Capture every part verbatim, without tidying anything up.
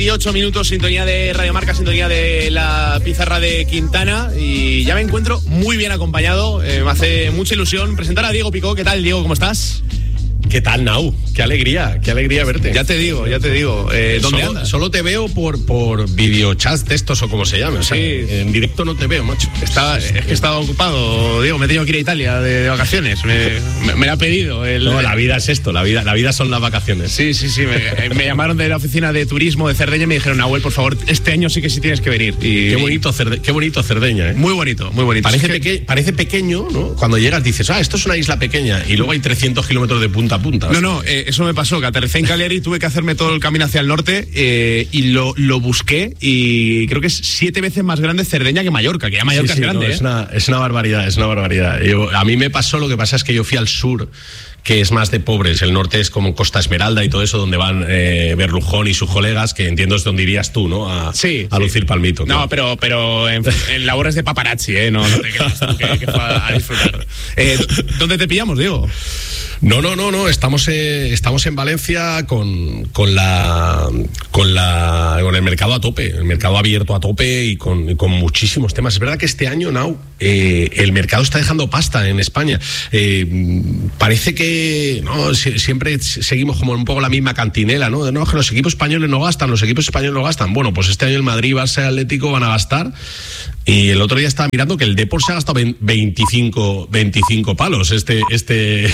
ocho minutos, sintonía de Radio Marca, sintonía de la pizarra de Quintana, y ya me encuentro muy bien acompañado. Eh, me hace mucha ilusión presentar a Diego Picó. ¿Qué tal, Diego? ¿Cómo estás? ¿Qué tal, Nau? Qué alegría, qué alegría verte. Ya te digo, ya te digo. Eh, ¿Dónde solo, andas? Solo te veo por, por videochats de estos o como se llame. O sea, sí. En directo no te veo, macho. Está, es que he estado ocupado, Diego. Me he tenido que ir a Italia de, de vacaciones. Me, me, me lo ha pedido. El, no, la vida es esto, la vida, la vida son las vacaciones. Sí, sí, sí. Me, me llamaron de la oficina de turismo de Cerdeña y me dijeron, Nahuel, por favor, este año sí que sí tienes que venir. Y, qué bonito, Cerde, qué bonito Cerdeña, ¿eh? Muy bonito, muy bonito. Parece, es que... peque, parece pequeño, ¿no? Cuando llegas dices, ah, esto es una isla pequeña, y luego hay trescientos kilómetros de punta a punta. No, no, eh, eso me pasó, que aterricé en Cagliari y tuve que hacerme todo el camino hacia el norte, eh, y lo, lo busqué, y creo que es siete veces más grande Cerdeña que Mallorca, que ya Mallorca sí, sí, es grande. No, ¿eh? es, una, es una barbaridad, es una barbaridad. Yo, a mí me pasó, lo que pasa es que yo fui al sur, que es más de pobres. El norte es como Costa Esmeralda y todo eso, donde van eh, Berlujón y sus colegas, que entiendo es donde irías tú, ¿no? A, sí, a sí. lucir palmito. No, claro. pero, pero en, en labores de paparazzi, ¿eh? No, no te creas tú que, que fue a disfrutar. Eh, ¿Dónde te pillamos, Diego? No, no, no, no. Estamos, eh, estamos en Valencia con, con la, con la, con el mercado a tope, el mercado abierto a tope y con, y con muchísimos temas. Es verdad que este año, Nau, eh, el mercado está dejando pasta en España. Eh, parece que no siempre seguimos como un poco la misma cantinela, ¿no? De no, que los equipos españoles no gastan, los equipos españoles no gastan. Bueno, pues este año el Madrid, Barça y Atlético van a gastar. Y el otro día estaba mirando que el Depor se ha gastado veinticinco, veinticinco palos este, este,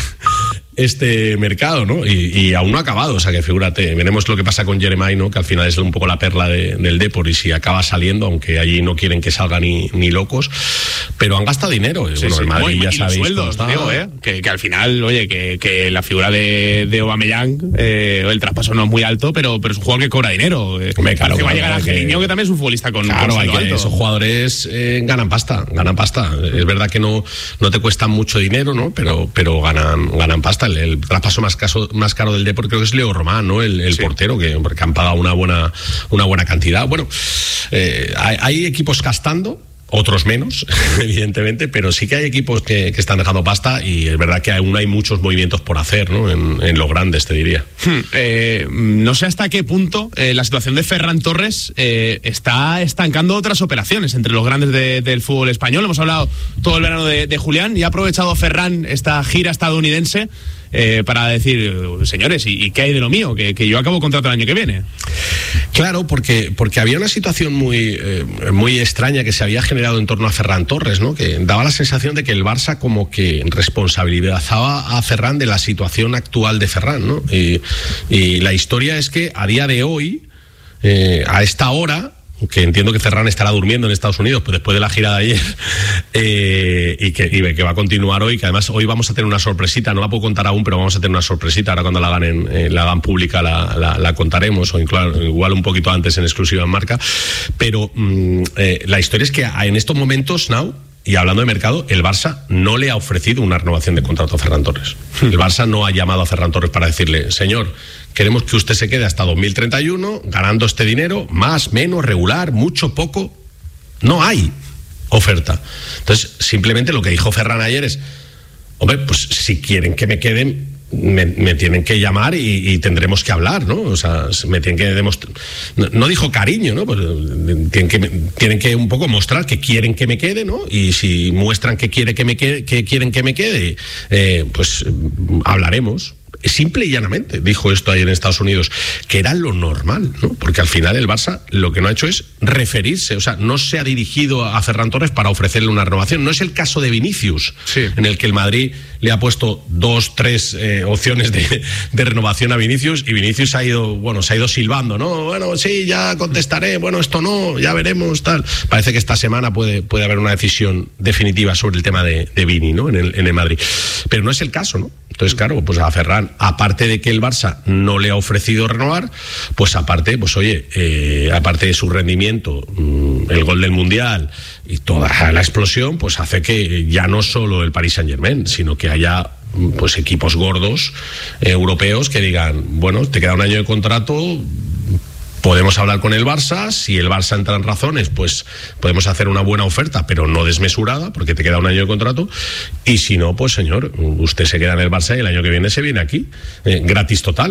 este mercado, ¿no? Y, y aún no ha acabado, o sea que figúrate, veremos lo que pasa con Jeremai, ¿no? Que al final es un poco la perla de, del Depor, y si acaba saliendo, aunque allí no quieren que salga ni, ni locos, pero han gastado dinero. Sí, bueno, sí, el Madrid muy, ya y sabéis los sueldos, cómo está. Digo, ¿eh? que, que al final, oye, que, que la figura de, de Aubameyang, eh, el traspaso no es muy alto, pero, pero es un jugador que cobra dinero. Eh, Me claro, que va a claro, llegar a Angelino, que, que también es un futbolista con, claro, con hay que, alto. Esos jugadores eh, ganan pasta, ganan pasta. Es verdad que no, no te cuestan mucho dinero, ¿no? Pero, pero ganan, ganan pasta. El, el traspaso más, caso, más caro del Depor creo que es Leo Román, ¿no? El, el sí. portero, que, que han pagado una buena, una buena cantidad. Bueno, eh, hay, hay equipos gastando, otros menos, evidentemente, pero sí que hay equipos que, que están dejando pasta, y es verdad que aún hay muchos movimientos por hacer, ¿no? En, en los grandes, te diría. Hmm, eh, no sé hasta qué punto eh, la situación de Ferran Torres eh, está estancando otras operaciones entre los grandes de, del fútbol español. Hemos hablado todo el verano de, de Julián, y ha aprovechado Ferran esta gira estadounidense Eh, para decir, señores, ¿y, ¿y qué hay de lo mío? Que, que yo acabo contrato el año que viene. Claro, porque, porque había una situación muy, eh, muy extraña que se había generado en torno a Ferran Torres, ¿no? Que daba la sensación de que el Barça como que responsabilizaba a Ferran de la situación actual de Ferran, ¿no? Y, y la historia es que a día de hoy, eh, a esta hora, que entiendo que Ferran estará durmiendo en Estados Unidos pues después de la gira de ayer, eh, y, que, y que va a continuar hoy, que además hoy vamos a tener una sorpresita, no la puedo contar aún, pero vamos a tener una sorpresita, ahora cuando la hagan, en, eh, la hagan pública la, la, la contaremos, o igual, igual un poquito antes en exclusiva en Marca, pero mmm, eh, la historia es que en estos momentos, Now, y hablando de mercado, el Barça no le ha ofrecido una renovación de contrato a Ferran Torres. El Barça no ha llamado a Ferran Torres para decirle, señor, queremos que usted se quede hasta dos mil treinta y uno ganando este dinero, más, menos, regular, mucho, poco. No hay oferta. Entonces, simplemente lo que dijo Ferran ayer es, hombre, pues si quieren que me queden, me, me tienen que llamar y, y tendremos que hablar, ¿no? O sea, me tienen que demostrar, no, no dijo cariño, ¿no? Pues tienen que, tienen que un poco mostrar que quieren que me quede, ¿no? Y si muestran que quiere que me quede, que quieren que me quede, eh, pues hablaremos. Simple y llanamente dijo esto ayer en Estados Unidos, que era lo normal, ¿no? Porque al final el Barça lo que no ha hecho es referirse, o sea, no se ha dirigido a Ferran Torres para ofrecerle una renovación. No es el caso de Vinicius, sí, en el que el Madrid le ha puesto dos, tres eh, opciones de, de renovación a Vinicius, y Vinicius ha ido, bueno, se ha ido silbando, ¿no? Bueno, sí, ya contestaré, bueno, esto no, ya veremos, tal. Parece que esta semana puede, puede haber una decisión definitiva sobre el tema de, de Vini, ¿no? En el, en el Madrid. Pero no es el caso, ¿no? Entonces, claro, pues a Ferran, aparte de que el Barça no le ha ofrecido renovar, pues aparte, pues oye, eh, aparte de su rendimiento, mmm, el gol del Mundial y toda la explosión, pues hace que ya no solo el Paris Saint-Germain, sino que haya pues equipos gordos eh, europeos que digan, bueno, te queda un año de contrato, podemos hablar con el Barça, si el Barça entra en razones, pues podemos hacer una buena oferta, pero no desmesurada, porque te queda un año de contrato, y si no, pues señor, usted se queda en el Barça y el año que viene se viene aquí, eh, gratis total.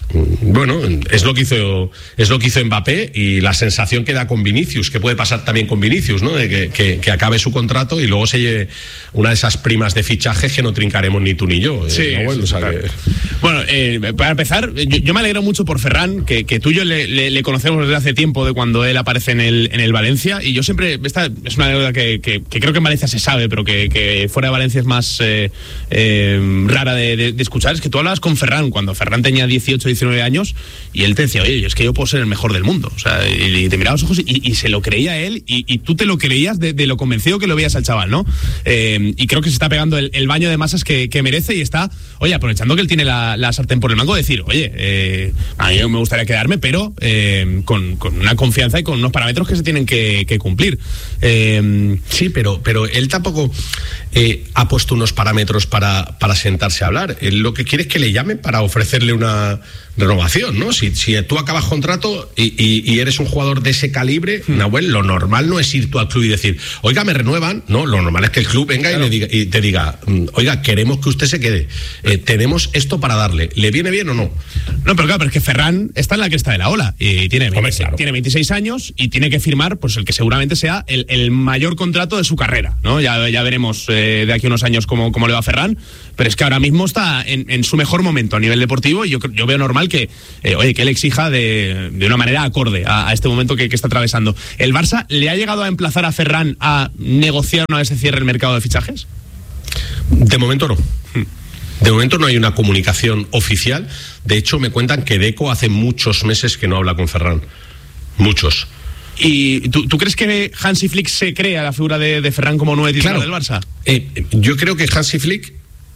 Bueno, es lo que hizo es lo que hizo Mbappé, y la sensación que da con Vinicius, que puede pasar también con Vinicius, ¿no? De que, que, que acabe su contrato y luego se lleve una de esas primas de fichaje que no trincaremos ni tú ni yo. Sí, eh, bueno, sí, o sea claro. que... Bueno, eh, para empezar, yo, yo me alegro mucho por Ferran, que, que tú y yo le, le, le conocemos desde hace tiempo, de cuando él aparece en el, en el Valencia, y yo siempre, esta es una anécdota que, que, que creo que en Valencia se sabe, pero que, que fuera de Valencia es más eh, eh, rara de, de, de escuchar, es que tú hablabas con Ferran cuando Ferran tenía dieciocho, diecinueve años, y él te decía, oye, es que yo puedo ser el mejor del mundo, o sea, y, y te miraba a los ojos y, y se lo creía él, y, y tú te lo creías de, de lo convencido que lo veías al chaval, ¿no? Eh, y creo que se está pegando el, el baño de masas que, que merece, y está, oye, aprovechando que él tiene la, la sartén por el mango, decir, oye, eh, a mí me gustaría quedarme, pero eh, con, con una confianza y con unos parámetros que se tienen que, que cumplir. Eh, sí, pero, pero él tampoco eh, ha puesto unos parámetros para, para sentarse a hablar. Él lo que quiere es que le llamen para ofrecerle una renovación, ¿no? Si, si tú acabas contrato y, y, y eres un jugador de ese calibre, hmm. Nahuel, lo normal no es ir tú al club y decir, oiga, me renuevan, no, lo normal es que el club venga claro. y, le diga, y te diga, oiga, queremos que usted se quede, eh, tenemos esto para darle, ¿le viene bien o no? No, pero claro, pero es que Ferran está en la cresta de la ola y tiene, Hombre, veintiséis, claro. tiene veintiséis años y tiene que firmar pues el que seguramente sea el, el mayor contrato de su carrera, ¿no? Ya, ya veremos eh, de aquí a unos años cómo, cómo le va a Ferran, pero es que ahora mismo está en, en su mejor momento a nivel deportivo, y yo, yo veo normal que, eh, oye, que él exija de, de una manera acorde a, a este momento que, que está atravesando. ¿El Barça le ha llegado a emplazar a Ferran a negociar una vez se cierre el mercado de fichajes? De momento no. De momento no hay una comunicación oficial. De hecho, me cuentan que Deco hace muchos meses que no habla con Ferran. Muchos. ¿Y tú, tú crees que Hansi Flick se crea la figura de, de Ferran como nueve titular claro. del Barça? Eh, yo creo que Hansi Flick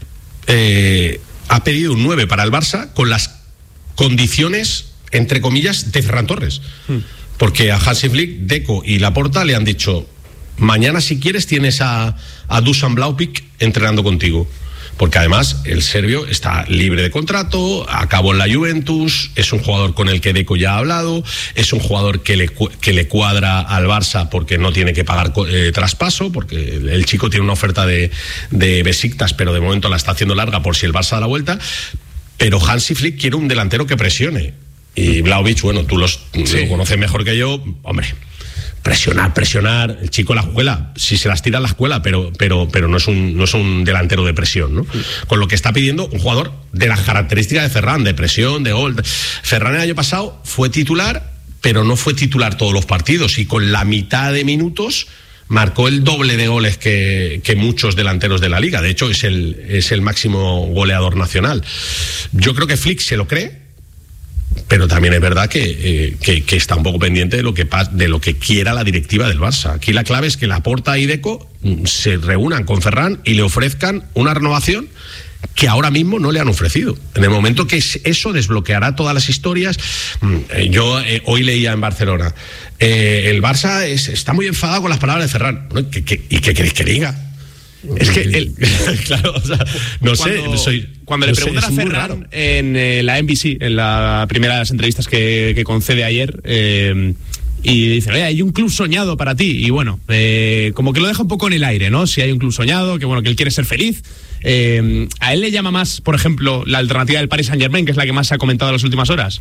eh, ha pedido un nueve para el Barça con las condiciones, entre comillas, de Ferran Torres. Hmm. Porque a Hansi Flick, Deco y Laporta le han dicho, mañana si quieres tienes a, a Dusan Vlahovic entrenando contigo. Porque además el serbio está libre de contrato, acabó en la Juventus, es un jugador con el que Deco ya ha hablado, es un jugador que le, que le cuadra al Barça porque no tiene que pagar eh, traspaso, porque el, el chico tiene una oferta de, de Besiktas, pero de momento la está haciendo larga por si el Barça da la vuelta. Pero Hansi Flick quiere un delantero que presione. Y Vlahovic, bueno, tú los, sí. lo conoces mejor que yo, hombre... Presionar, presionar, el chico la escuela, si se las tira la escuela, pero, pero, pero no es un, no es un delantero de presión, ¿no? Con lo que está pidiendo un jugador de las características de Ferran, de presión, de gol. Ferran el año pasado fue titular, pero no fue titular todos los partidos, y con la mitad de minutos marcó el doble de goles que, que muchos delanteros de la liga. De hecho, es el, es el máximo goleador nacional. Yo creo que Flick se lo cree, pero también es verdad que, eh, que, que está un poco pendiente de lo que de lo que quiera la directiva del Barça. Aquí la clave es que Laporta y Deco se reúnan con Ferran y le ofrezcan una renovación que ahora mismo no le han ofrecido. En el momento que eso desbloqueará todas las historias. Yo eh, hoy leía en Barcelona, eh, el Barça es, está muy enfadado con las palabras de Ferran. ¿Qué, qué, ¿Y qué queréis que diga? Es que él, claro, o sea, no cuando, sé, soy, cuando no le preguntan sé, a Ferran en eh, la N B C, en la primera de las entrevistas que, que concede ayer, eh, y dice, oye, hay un club soñado para ti, y bueno, eh, como que lo deja un poco en el aire, ¿no? Si hay un club soñado, que bueno, que él quiere ser feliz. Eh, ¿A él le llama más, por ejemplo, la alternativa del Paris Saint-Germain, que es la que más se ha comentado en las últimas horas?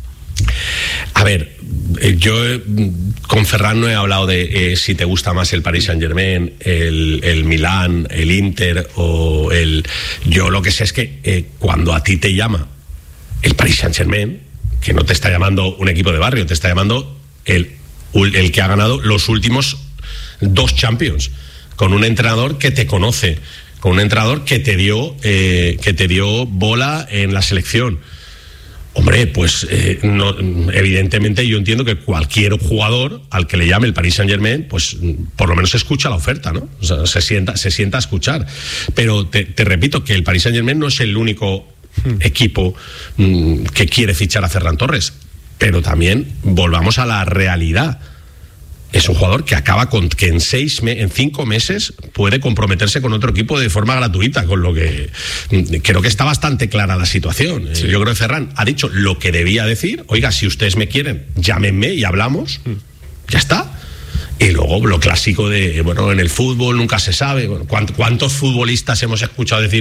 A ver, yo eh, con Ferran no he hablado de eh, si te gusta más el Paris Saint-Germain, el, el Milán, el Inter o el... Yo lo que sé es que eh, cuando a ti te llama el Paris Saint-Germain, que no te está llamando un equipo de barrio, te está llamando el, el que ha ganado los últimos dos Champions, con un entrenador que te conoce, con un entrenador que te dio, eh, que te dio bola en la selección. Hombre, pues eh, no, evidentemente yo entiendo que cualquier jugador al que le llame el Paris Saint-Germain, pues por lo menos escucha la oferta, ¿no? O sea, se sienta, se sienta a escuchar. Pero te, te repito que el Paris Saint-Germain no es el único hmm. equipo mm, que quiere fichar a Ferran Torres. Pero también volvamos a la realidad. Es un jugador que acaba con que en seis, me, en cinco meses puede comprometerse con otro equipo de forma gratuita, con lo que creo que está bastante clara la situación. Sí. Yo creo que Ferran ha dicho lo que debía decir. Oiga, si ustedes me quieren, llámenme y hablamos. Mm. Ya está. Y luego lo clásico de, bueno, en el fútbol nunca se sabe. Bueno, ¿cuántos futbolistas hemos escuchado decir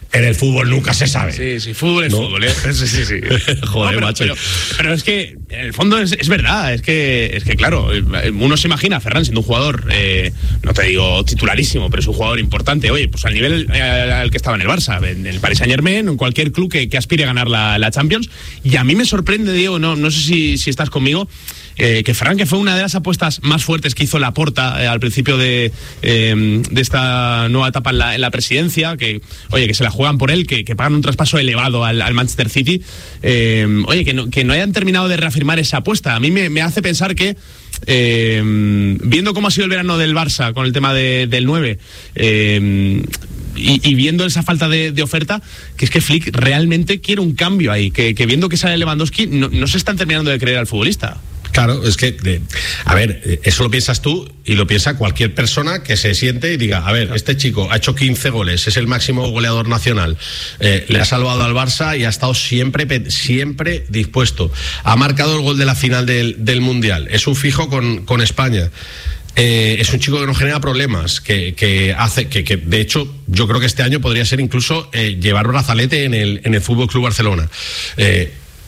En el fútbol nunca se sabe. Sí, sí, fútbol es ¿no? fútbol, ¿eh? Sí, sí, sí. Joder, no, pero, macho. Pero, pero es que, en el fondo, es, es verdad. Es que, es que, claro, uno se imagina a Ferran siendo un jugador, eh, no te digo titularísimo, pero es un jugador importante. Oye, pues al nivel al, al que estaba en el Barça, en el Paris Saint-Germain, en cualquier club que, que aspire a ganar la, la Champions. Y a mí me sorprende, Diego, no, no sé si, si estás conmigo, Eh, que Ferran, que fue una de las apuestas más fuertes que hizo Laporta eh, al principio de, eh, de esta nueva etapa en la, en la presidencia, que oye, que se la juegan por él, que, que pagan un traspaso elevado al, al Manchester City, eh, oye, que no, que no hayan terminado de reafirmar esa apuesta. A mí me, me hace pensar que eh, viendo cómo ha sido el verano del Barça con el tema de, del nueve, eh, Y, y viendo esa falta de, de oferta, que es que Flick realmente quiere un cambio ahí, que, que viendo que sale Lewandowski no, no se están terminando de creer al futbolista. Claro, es que, de, a ver, eso lo piensas tú y lo piensa cualquier persona que se siente y diga, a ver, este chico ha hecho quince goles, es el máximo goleador nacional, eh, le ha salvado al Barça y ha estado siempre, siempre dispuesto. Ha marcado el gol de la final del, del Mundial, es un fijo con, con España. Eh, es un chico que no genera problemas, que, que hace, que, que de hecho yo creo que este año podría ser incluso eh, llevar brazalete en el, en el Fútbol Club Barcelona. Eh,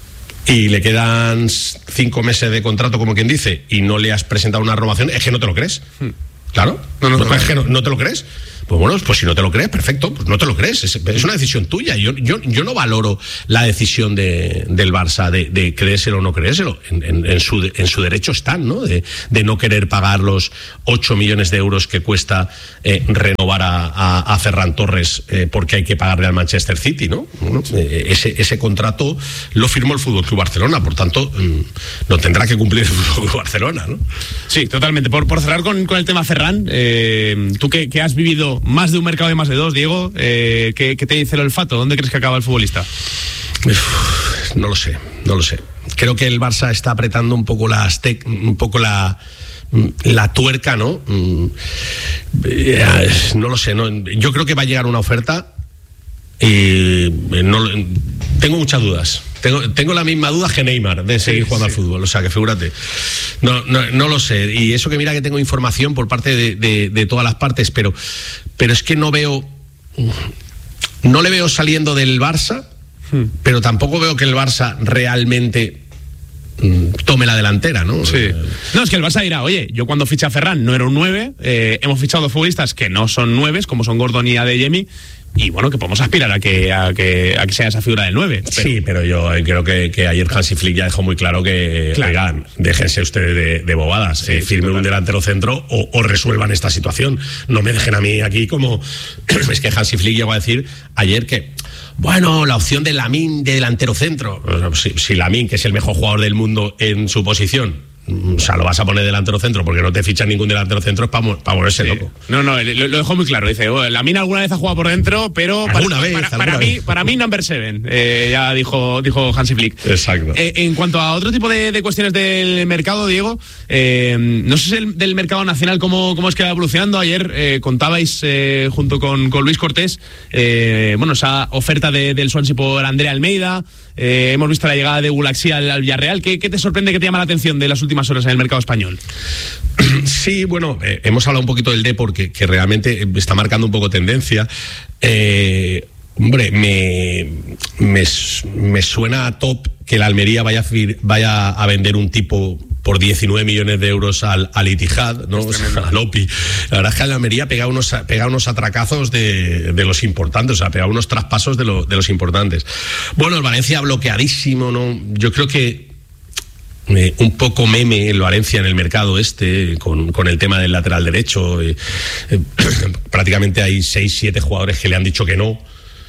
y le quedan cinco meses de contrato, como quien dice, y no le has presentado una renovación, es que no te lo crees. Hmm. Claro, no, no, no, no, es que no, no te lo crees. Pues bueno, pues si no te lo crees, perfecto, pues no te lo crees, es, es una decisión tuya. Yo, yo, yo no valoro la decisión de, del Barça de, de creérselo o no creérselo. En, en, en, su, en su derecho están, ¿no? De, de no querer pagar los ocho millones de euros que cuesta eh, renovar a, a, a Ferran Torres eh, porque hay que pagarle al Manchester City, ¿no? Bueno, eh, ese, ese contrato lo firmó el Fútbol Club Barcelona, por tanto, mmm, lo tendrá que cumplir el Fútbol Club Barcelona, ¿no? Sí, totalmente. Por, por cerrar con, con el tema Ferran, eh, tú que, que has vivido más de un mercado de más de dos, Diego, eh, ¿qué, ¿qué te dice el olfato? ¿Dónde crees que acaba el futbolista? Uf, no lo sé, no lo sé. Creo que el Barça está apretando un poco las tec, un poco la la tuerca, ¿no? No lo sé, no. Yo creo que va a llegar una oferta y no, tengo muchas dudas. Tengo, tengo la misma duda que Neymar de seguir sí, jugando sí. al fútbol, o sea que figúrate. No, no, no lo sé. Y eso que mira que tengo información por parte de, de, de todas las partes, pero, pero es que no veo, no le veo saliendo del Barça, hmm. pero tampoco veo que el Barça realmente tome la delantera, ¿no? Sí. No, es que el Barça dirá, oye, yo cuando fiché a Ferran no era un nueve, eh, hemos fichado dos futbolistas que no son nueves, como son Gordon y Adeyemi, y bueno, que podemos aspirar a que a que, a que sea esa figura del nueve. Pero... Sí, pero yo creo que, que ayer Hansi Flick ya dejó muy claro que, claro. oigan, déjense ustedes de, de bobadas, sí, eh, firmen sí, un delantero centro o, o resuelvan esta situación. No me dejen a mí aquí como... Es que Hansi Flick llegó a decir ayer que bueno, la opción de Lamine de delantero centro. Si, si Lamine, que es el mejor jugador del mundo en su posición, o sea, lo vas a poner delantero centro porque no te fichan ningún delantero centro, es para pa volverse sí. loco. No, no, lo, lo dejó muy claro. Dice, oh, Lamine alguna vez ha jugado por dentro, pero ¿Alguna para, vez, para, alguna para vez? mí, para mí number seven, eh, ya dijo, dijo Hansi Flick. Exacto. Eh, en cuanto a otro tipo de, de cuestiones del mercado, Diego, eh, no sé si el, del mercado nacional cómo, cómo es que va evolucionando. Ayer eh, contabais eh, junto con, con Luis Cortés, eh, bueno, esa oferta de, del Swansea por Andrea Almeida. Eh, hemos visto la llegada de Gulaxi al, al Villarreal. ¿Qué, ¿Qué te sorprende, que te llama la atención de las últimas horas en el mercado español? Sí, bueno, eh, hemos hablado un poquito del Depor, que, que realmente está marcando un poco tendencia. Eh, hombre, me, me, me suena a top que la Almería vaya a, vaya a vender un tipo por diecinueve millones de euros al, al Itihad, ¿no? O sea, al Opi. La verdad es que la Almería pega unos, pega unos atracazos de, de los importantes, o sea, pega unos traspasos de, lo, de los importantes. Bueno, el Valencia bloqueadísimo, ¿no? Yo creo que eh, un poco meme el Valencia en el mercado este, con, con el tema del lateral derecho. Eh, eh, prácticamente hay seis, siete jugadores que le han dicho que no.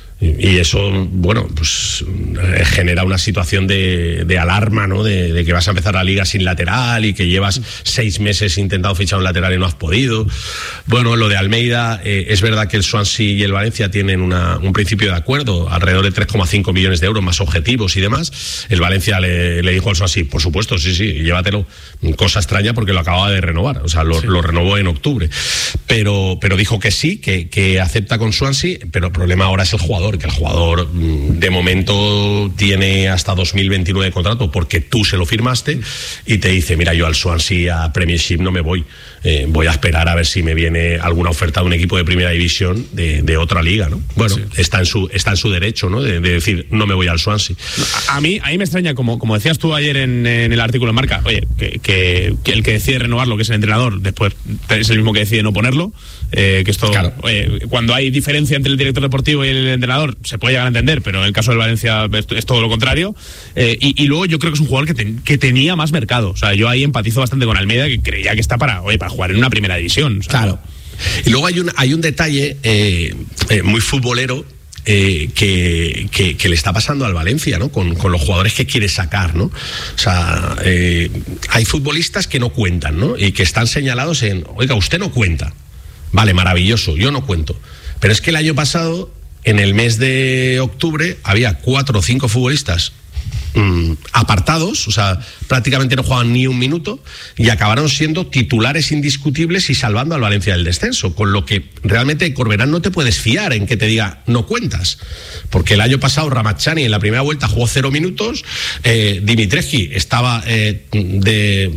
Y eso, bueno, pues genera una situación de, de alarma, ¿no? De, de que vas a empezar la liga sin lateral y que llevas seis meses intentando fichar un lateral y no has podido. Bueno, lo de Almeida, eh, es verdad que el Swansea y el Valencia tienen una, un principio de acuerdo, alrededor de tres coma cinco millones de euros más objetivos y demás. El Valencia le, le dijo al Swansea, por supuesto, sí, sí, llévatelo. Cosa extraña porque lo acababa de renovar, o sea, lo, sí. lo renovó en octubre. Pero, pero dijo que sí, que, que acepta con Swansea, pero el problema ahora es el jugador. jugador, que el jugador de momento tiene hasta dos mil veintinueve de contrato porque tú se lo firmaste y te dice, mira, yo al Swansea a Premiership no me voy, eh, voy a esperar a ver si me viene alguna oferta de un equipo de primera división de, de otra liga, ¿no? Bueno, sí. está en su está en su derecho, ¿no? De, de decir, no me voy al Swansea. A, a mí a mí me extraña, como, como decías tú ayer en, en el artículo en Marca, oye, que, que, que el que decide renovarlo, que es el entrenador, después es el mismo que decide no ponerlo, eh, que esto, claro. oye, cuando hay diferencia entre el director deportivo y el entrenador, se puede llegar a entender, pero en el caso del Valencia es, es todo lo contrario. Eh, y, y luego yo creo que es un jugador que, ten, que tenía más mercado. O sea, yo ahí empatizo bastante con Almeida, que creía que está para, oye, para jugar en una primera división. O sea, claro. Y luego hay un, hay un detalle eh, eh, muy futbolero eh, que, que, que le está pasando al Valencia, ¿no? Con, con los jugadores que quiere sacar, ¿no? O sea, eh, hay futbolistas que no cuentan, ¿no? Y que están señalados en, oiga, usted no cuenta. Vale, maravilloso, yo no cuento. Pero es que el año pasado, en el mes de octubre, había cuatro o cinco futbolistas mmm, apartados, o sea, prácticamente no jugaban ni un minuto y acabaron siendo titulares indiscutibles y salvando al Valencia del descenso, con lo que realmente Corberán no te puedes fiar en que te diga no cuentas, porque el año pasado Ramazani en la primera vuelta jugó cero minutos, eh, Dimitrescu estaba eh, de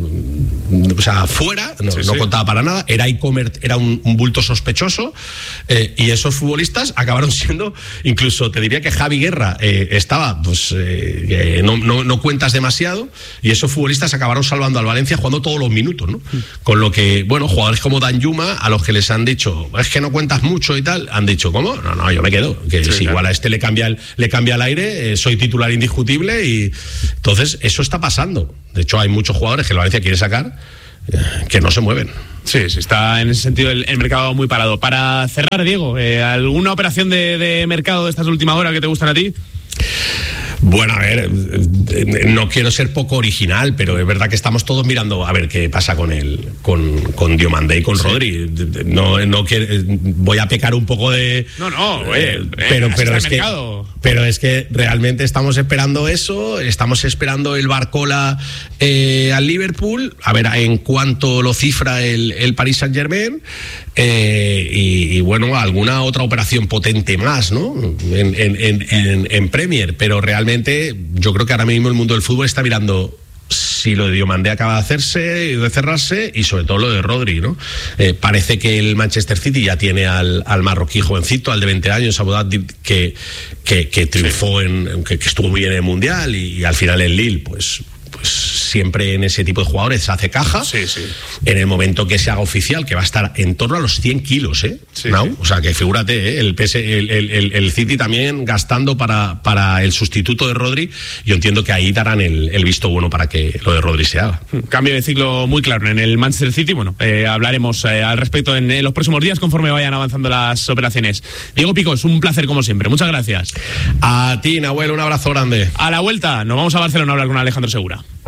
o sea, fuera, no, sí, no sí. contaba para nada, era e-commerce, era un, un bulto sospechoso, eh, y esos futbolistas acabaron siendo, incluso te diría que Javi Guerra eh, estaba, pues eh, eh, no, no, no cuentas demasiado, y esos futbolistas acabaron salvando al Valencia jugando todos los minutos, ¿no? Mm. Con lo que, bueno, jugadores como Dan Yuma, a los que les han dicho, es que no cuentas mucho y tal, han dicho, ¿cómo? No, no, yo me quedo, que sí, si claro. igual a este le cambia el, le cambia el aire, eh, soy titular indiscutible, y entonces eso está pasando. De hecho, hay muchos jugadores que el Valencia quiere sacar eh, que no se mueven. Sí, sí, está en ese sentido el, el mercado muy parado. Para cerrar, Diego, eh, ¿alguna operación de, de mercado de estas últimas horas que te gustan a ti? Bueno, a ver, no quiero ser poco original, pero es verdad que estamos todos mirando a ver qué pasa con el, con, con Diomandé y con sí. Rodri. No, no quiero, voy a pecar un poco de. No, no, oye, eh, pero, pero es que, pero es que realmente estamos esperando eso, estamos esperando el Barcola eh, al Liverpool, a ver en cuánto lo cifra el, el Paris Saint-Germain. Eh, y, y bueno, alguna otra operación potente más, ¿no? En, en, en, en Premier, pero realmente yo creo que ahora mismo el mundo del fútbol está mirando si lo de Diomandé acaba de hacerse y de cerrarse, y sobre todo lo de Rodri, ¿no? Eh, parece que el Manchester City ya tiene al, al marroquí jovencito, al de veinte años, Abu Dhabi, que, que, que triunfó, sí. en, que, que estuvo muy bien en el Mundial, y, y al final en Lille, pues... pues siempre en ese tipo de jugadores se hace caja. Sí, sí. En el momento que se haga oficial, que va a estar en torno a los cien kilos, ¿eh? Sí, ¿no? sí. O sea, que figúrate, ¿eh? el, P S, el, el, el City también gastando para, para el sustituto de Rodri. Yo entiendo que ahí darán el, el visto bueno para que lo de Rodri se haga. Cambio de ciclo muy claro en el Manchester City. Bueno, eh, hablaremos eh, al respecto en, en los próximos días conforme vayan avanzando las operaciones. Diego Picos, un placer como siempre. Muchas gracias. A ti, Nahuel, un abrazo grande. A la vuelta, nos vamos a Barcelona a hablar con Alejandro Segura.